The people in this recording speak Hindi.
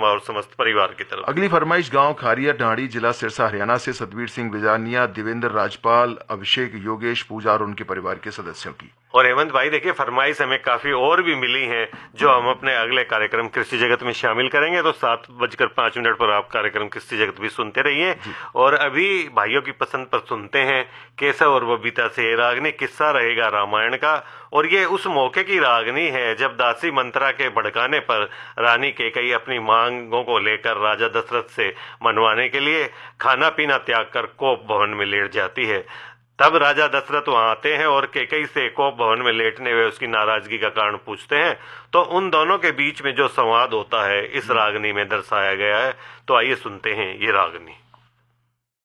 शर्मा और समस्त परिवार की तरफ। अगली फरमाइश गांव खारिया ढाणी, जिला सिरसा, हरियाणा से सतवीर सिंह बिजानिया, देवेंद्र राजपाल, अभिषेक, योगेश, पूजा और उनके परिवार के सदस्यों की। और हेमंत भाई देखिए, फरमाइश हमें काफी और भी मिली हैं जो हम अपने अगले कार्यक्रम कृषि जगत में शामिल करेंगे। तो 7:05 पर आप कार्यक्रम कृषि जगत भी सुनते रहिए। और अभी भाइयों की पसंद पर सुनते हैं केशव और बबीता से रागनी किस्सा रहेगा रामायण का। और ये उस मौके की रागनी है जब दासी मंत्रा के भड़काने पर रानी कैकेयी अपनी मांगों को लेकर राजा दशरथ से मनवाने के लिए खाना पीना त्याग कर कोप भवन में लेट जाती है। तब राजा दशरथ वहां आते हैं और कैकेयी से कोप भवन में लेटने हुए उसकी नाराजगी का कारण पूछते हैं। तो उन दोनों के बीच में जो संवाद होता है इस रागनी में दर्शाया गया है। तो आइए सुनते हैं ये रागनी।